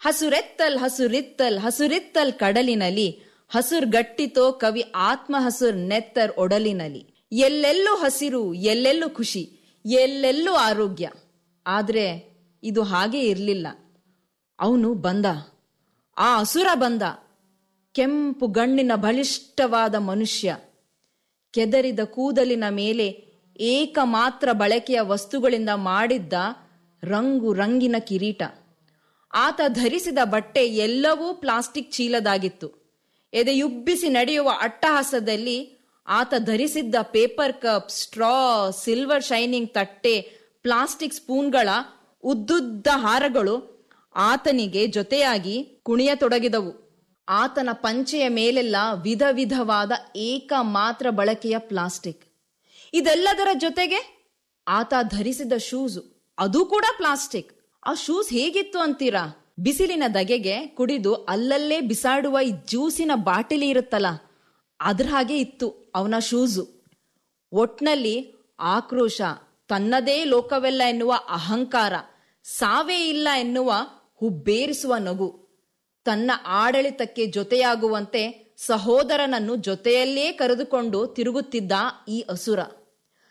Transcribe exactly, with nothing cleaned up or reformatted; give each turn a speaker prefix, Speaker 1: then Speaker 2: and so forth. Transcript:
Speaker 1: ಹಸುರೆತ್ತಲ್ ಹಸುರಿತ್ತಲ್ ಹಸುರಿತ್ತಲ್ ಕಡಲಿನಲ್ಲಿ ಹಸುರ್ಗಟ್ಟಿತೋ ಕವಿ ಆತ್ಮ ಹಸುರ್ ನೆತ್ತರ್ ಒಡಲಿನಲ್ಲಿ. ಎಲ್ಲೆಲ್ಲೂ ಹಸಿರು, ಎಲ್ಲೆಲ್ಲೂ ಖುಷಿ, ಎಲ್ಲೆಲ್ಲೂ ಆರೋಗ್ಯ. ಆದ್ರೆ ಇದು ಹಾಗೆ ಇರಲಿಲ್ಲ. ಅವನು ಬಂದ, ಆ ಅಸುರ ಬಂದ. ಕೆಂಪು ಗಣ್ಣಿನ ಬಲಿಷ್ಠವಾದ ಮನುಷ್ಯ, ಕೆದರಿದ ಕೂದಲಿನ ಮೇಲೆ ಏಕಮಾತ್ರ ಬಳಕೆಯ ವಸ್ತುಗಳಿಂದ ಮಾಡಿದ್ದ ರಂಗು ರಂಗಿನ ಕಿರೀಟ. ಆತ ಧರಿಸಿದ ಬಟ್ಟೆ ಎಲ್ಲವೂ ಪ್ಲಾಸ್ಟಿಕ್ ಚೀಲದಾಗಿತ್ತು. ಎದೆಯುಬ್ಬಿಸಿ ನಡೆಯುವ ಅಟ್ಟಹಾಸದಲ್ಲಿ ಆತ ಧರಿಸಿದ್ದ paper cup, straw, silver shining ತಟ್ಟೆ, ಪ್ಲಾಸ್ಟಿಕ್ ಸ್ಪೂನ್ಗಳ ಉದ್ದುದ್ದ ಹಾರಗಳು ಆತನಿಗೆ ಜೊತೆಯಾಗಿ ಕುಣಿಯತೊಡಗಿದವು. ಆತನ ಪಂಚೆಯ ಮೇಲೆಲ್ಲ ವಿಧ ವಿಧವಾದ ಏಕ ಮಾತ್ರ ಬಳಕೆಯ ಪ್ಲಾಸ್ಟಿಕ್. ಇದೆಲ್ಲದರ ಜೊತೆಗೆ ಆತ ಧರಿಸಿದ ಶೂಸ್, ಅದು ಕೂಡ ಪ್ಲಾಸ್ಟಿಕ್. ಆ ಶೂಸ್ ಹೇಗಿತ್ತು ಅಂತೀರಾ? ಬಿಸಿಲಿನ ದಗೆಗೆ ಕುಡಿದು ಅಲ್ಲಲ್ಲೇ ಬಿಸಾಡುವ ಈ ಜ್ಯೂಸಿನ ಬಾಟಲಿ ಇರುತ್ತಲ್ಲ, ಅದ್ರ ಹಾಗೆ ಇತ್ತು ಅವನ ಶೂಸು. ಒಟ್ನಲ್ಲಿ ಆಕ್ರೋಶ, ತನ್ನದೇ ಲೋಕವೆಲ್ಲ ಎನ್ನುವ ಅಹಂಕಾರ, ಸಾವೇ ಇಲ್ಲ ಎನ್ನುವ ಹುಬ್ಬೇರಿಸುವ ನಗು. ತನ್ನ ಆಡಳಿತಕ್ಕೆ ಜೊತೆಯಾಗುವಂತೆ ಸಹೋದರನನ್ನು ಜೊತೆಯಲ್ಲೇ ಕರೆದುಕೊಂಡು ತಿರುಗುತ್ತಿದ್ದ ಈ ಅಸುರ.